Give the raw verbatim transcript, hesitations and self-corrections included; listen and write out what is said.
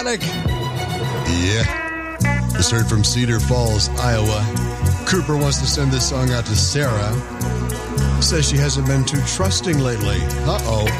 Yeah. Just heard from Cedar Falls, Iowa. Cooper wants to send this song out to Sarah. Says she hasn't been too trusting lately. Uh-oh.